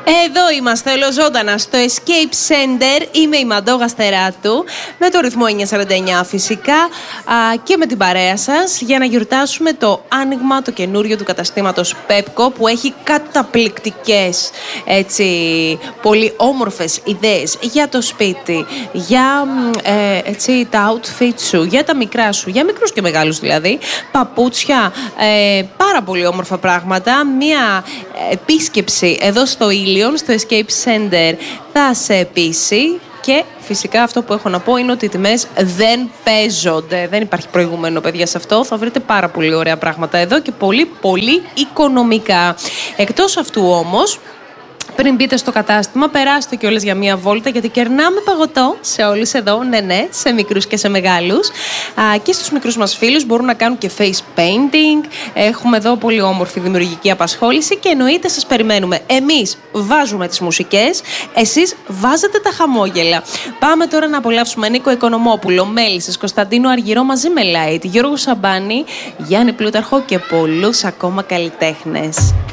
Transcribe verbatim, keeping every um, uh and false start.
Εδώ είμαστε ολοζώντανα στο Escape Center. Είμαι η Μαντώ Γαστεράτου, με το ρυθμό εννιακόσια σαράντα εννιά φυσικά, α, και με την παρέα σας για να γιορτάσουμε το άνοιγμα το καινούριο του καταστήματος Pepco, που έχει καταπληκτικές, έτσι, πολύ όμορφες ιδέες για το σπίτι, για ε, έτσι, τα outfit σου, για τα μικρά σου, για μικρούς και μεγάλους δηλαδή, παπούτσια, ε, πάρα πολύ όμορφα πράγματα. Μία επίσκεψη εδώ στο Ήλιον, στο Escape Center, θα σε πείσει. Και φυσικά αυτό που έχω να πω είναι ότι οι τιμές δεν παίζονται. Δεν υπάρχει προηγούμενο, παιδιά, σε αυτό. Θα βρείτε πάρα πολύ ωραία πράγματα εδώ και πολύ πολύ οικονομικά. Εκτός αυτού όμως, πριν μπείτε στο κατάστημα, περάστε κιόλας για μία βόλτα, γιατί κερνάμε παγωτό σε όλους εδώ, ναι, ναι, σε μικρούς και σε μεγάλους. Α, και στους μικρούς μας φίλους μπορούν να κάνουν και face painting. Έχουμε εδώ πολύ όμορφη δημιουργική απασχόληση και εννοείται σας περιμένουμε. Εμείς βάζουμε τις μουσικές, εσείς βάζετε τα χαμόγελα. Πάμε τώρα να απολαύσουμε Νίκο Οικονομόπουλο, Μέλισσες, Κωνσταντίνο Αργυρό μαζί με Light, Γιώργο Σαμπάνη, Γιάννη Πλούταρχο και πολλούς ακόμα καλλιτέχνες.